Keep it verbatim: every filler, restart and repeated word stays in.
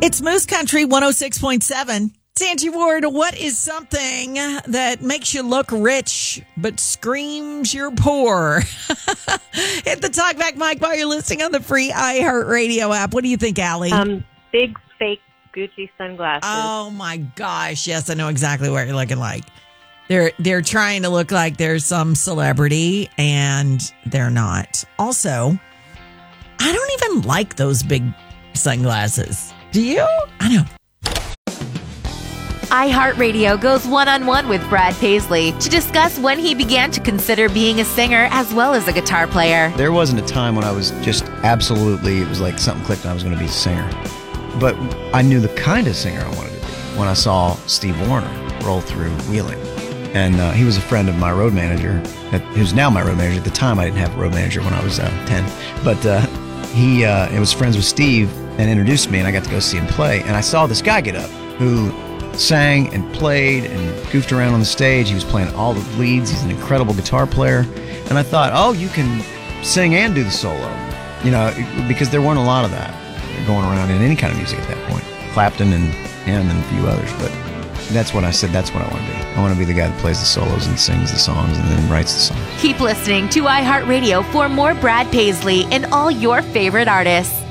It's Moose Country one oh six point seven. It's Angie Ward. What is something that makes you look rich but screams you're poor? Hit the talkback mic while you're listening on the free iHeartRadio app. What do you think, Allie? Um, big fake Gucci sunglasses. Oh my gosh! Yes, I know exactly what you're looking like. They're they're trying to look like they're some celebrity, and they're not. Also, I don't even like those big sunglasses. Do you? I know. iHeartRadio goes one-on-one with Brad Paisley to discuss when he began to consider being a singer as well as a guitar player. There wasn't a time when I was just absolutely, it was like something clicked and I was going to be a singer. But I knew the kind of singer I wanted to be when I saw Steve Wariner roll through Wheeling. And uh, he was a friend of my road manager, at, who's now my road manager. At the time, I didn't have a road manager when I was uh, ten. But uh, he uh, it was friends with Steve and introduced me, and I got to go see him play. And I saw this guy get up who sang and played and goofed around on the stage. He was playing all the leads. He's an incredible guitar player. And I thought, oh, you can sing and do the solo. You know, because there weren't a lot of that going around in any kind of music at that point. Clapton and him and a few others. But that's what I said. That's what I want to be. I want to be the guy that plays the solos and sings the songs and then writes the songs. Keep listening to iHeartRadio for more Brad Paisley and all your favorite artists.